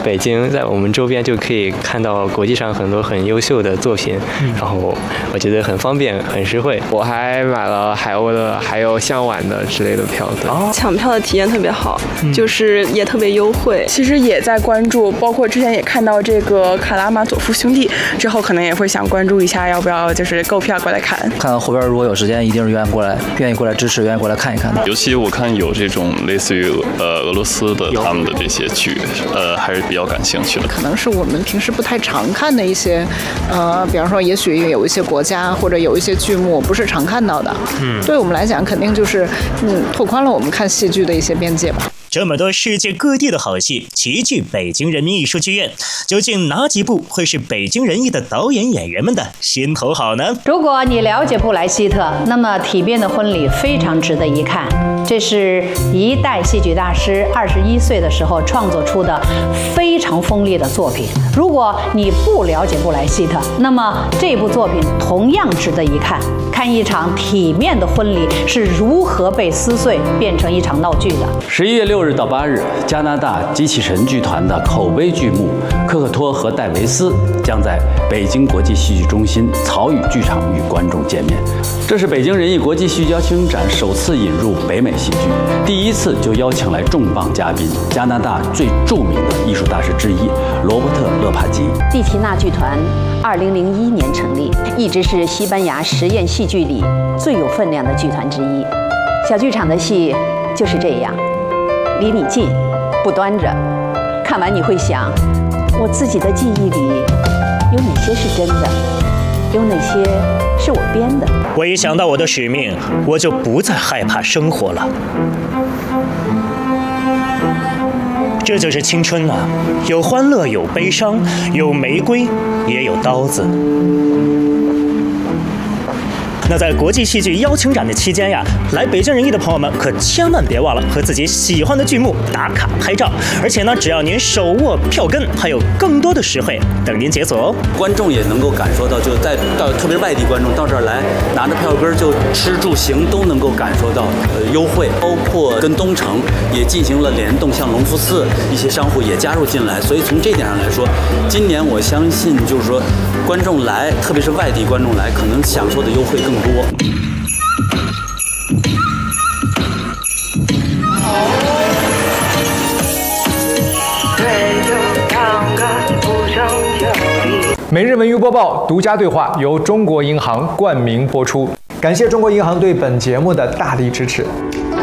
北京，在我们周边就可以看到国际上很多很优秀的作品，然后我觉得很方便，很实惠。 我还买了海鸥的，还有向晚的之类的票子。 抢票的体验特别好，就是也特别优惠。 其实也在关注，包括之前也看到这个卡拉马佐夫兄弟，之后可能也会想关注一下，要不要就是购票过来看。 看到后边如果有时间，一定是愿意过来支持，愿意过来看一看的。 尤其我看有这种类似于俄罗斯的他们的这些剧，还是比较感兴趣的。 可能是我们平时不太常看的一些，比方说也许有一些国家或者有一些剧目不是常看到的。对我们来讲肯定就是拓宽了我们看戏剧的一些边界吧。 这么多世界各地的好戏齐聚北京人民艺术剧院，究竟哪几部会是北京人艺的导演演员们的心头好呢？ 如果你了解布莱希特，那么《体面的婚礼》非常值得一看。这是一代戏剧大师21岁的时候创作出的非常锋利的作品。如果你不了解布莱希特，那么这部作品同样值得一看。看一场体面的婚礼是如何被撕碎变成一场闹剧的。 11月6日到8日，加拿大机器神剧团的口碑剧目《科克托和戴维斯》将在北京国际戏剧中心曹禺剧场与观众见面。这是北京人艺国际戏剧邀请展首次引入北美戏剧，第一次就邀请来重磅嘉宾加拿大最著名的艺术大师之一罗伯特·勒帕基。 蒂奇纳剧团2001年成立，一直是西班牙实验戏剧里最有分量的剧团之一。小剧场的戏就是这样，离你近，不端着。看完你会想，我自己的记忆里有哪些是真的，有哪些是我编的。 我一想到我的使命，我就不再害怕生活了。这就是青春啊，有欢乐，有悲伤，有玫瑰，也有刀子。那在国际戏剧邀请展的期间呀，来北京人艺的朋友们可千万别忘了和自己喜欢的剧目打卡拍照，而且呢，只要您手握票根，还有更多的实惠等您解锁哦。 观众也能够感受到，就到特别外地观众到这儿来，拿着票根就吃住行都能够感受到优惠，包括跟东城也进行了联动，像隆福寺一些商户也加入进来，所以从这点上来说，今年我相信就是说，观众来，特别是外地观众来，可能享受的优惠更多。 每日文娱播报独家对话由中国银行冠名播出，感谢中国银行对本节目的大力支持。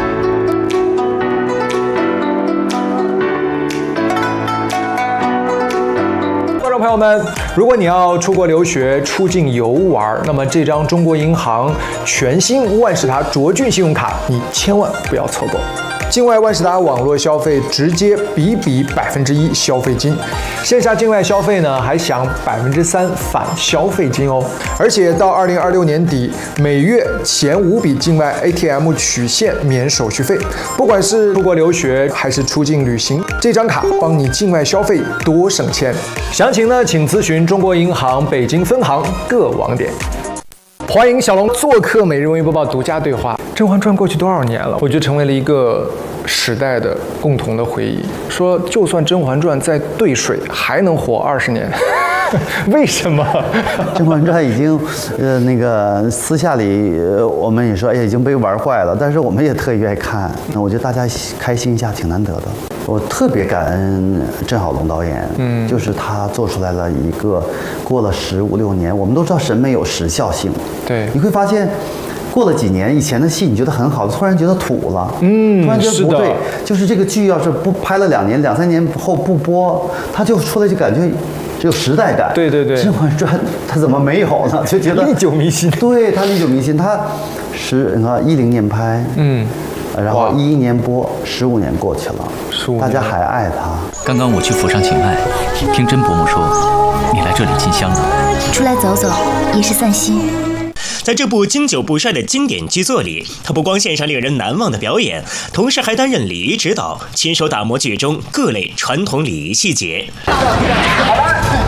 朋友们，如果你要出国留学、出境游玩，那么这张中国银行全新万事达卓俊信用卡，你千万不要错过。境外万事达网络消费直接比1%消费金，线下境外消费呢还享3%返消费金哦。而且到2026年底，每月前5笔境外 ATM 取现免手续费。不管是出国留学还是出境旅行，这张卡帮你境外消费多省钱。详情呢，请咨询中国银行北京分行各网点。欢迎小龙做客每日文娱播报独家对话。《甄嬛传》过去多少年了？我觉得成为了一个时代的共同的回忆。说就算《甄嬛传》再兑水，还能活20年。为什么？ 《甄嬛传》已经，那个私下里我们也说，哎，已经被玩坏了，但是我们也特意愿意看。那我觉得大家开心一下挺难得的。我特别感恩郑晓龙导演，就是他做出来了一个过了15、16年，我们都知道审美有时效性， 对， 你会发现。过了几年，以前的戏你觉得很好，突然觉得土了，突然觉得不对，就是这个剧要是不拍了2年、2、3年后不播，它就出来就感觉只有时代感。 对对对，《 甄嬛传》它怎么没有呢？就觉得历久弥新。 对，它历久弥新，它你看10年拍，然后11年播，15年过去了，大家还爱它。 刚刚我去府上请艾，听甄伯母说你来这里进香了， 出来走走也是散心。 在这部经久不衰的经典剧作里，他不光献上令人难忘的表演，同时还担任礼仪指导，亲手打磨剧中各类传统礼仪细节。 好了。